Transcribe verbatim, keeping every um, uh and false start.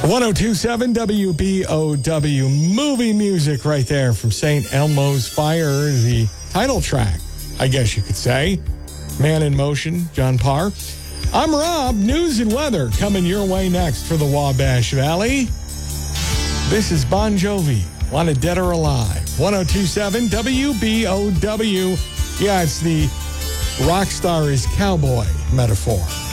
ten twenty-seven W B O W, movie music right there from Saint Elmo's Fire, the title track, I guess you could say. Man in Motion, John Parr. I'm Rob. News and weather coming your way next for the Wabash Valley. This is Bon Jovi, Wanted Dead or Alive. ten twenty-seven W B O W. Yeah, it's the rock star is cowboy metaphor.